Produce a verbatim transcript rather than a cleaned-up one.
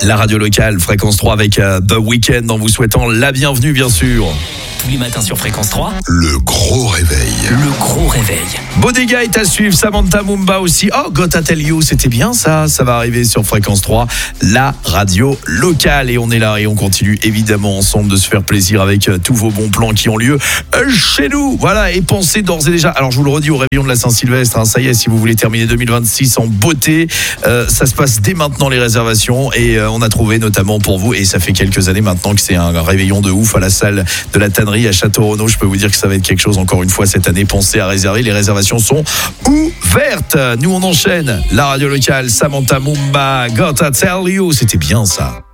La radio locale, Fréquence trois avec euh, The Weeknd en vous souhaitant la bienvenue bien sûr. Tous les matins sur Fréquence trois. Le gros réveil. Le gros réveil. Bodega est à suivre, Samantha Mumba aussi. Oh, Gotta Tell You, c'était bien ça. Ça va arriver sur Fréquence trois, la radio locale. Et on est là et on continue évidemment ensemble de se faire plaisir avec euh, tous vos bons plans qui ont lieu euh, chez nous. Voilà, et pensez d'ores et déjà. Alors je vous le redis au réveillon de la Saint-Sylvestre, hein, ça y est, si vous voulez terminer deux mille vingt-six en beauté, euh, ça se passe dès maintenant les réservations. Et euh, on a trouvé notamment pour vous, et ça fait quelques années maintenant que c'est un réveillon de ouf à la salle de la Tannerie à Château-Renaud. Je peux vous dire que ça va être quelque chose encore une fois cette année. Pensez à réserver, les réservations sont ouvertes. Nous on enchaîne la radio locale, Samantha Mumba, Gotta Tell You, c'était bien ça.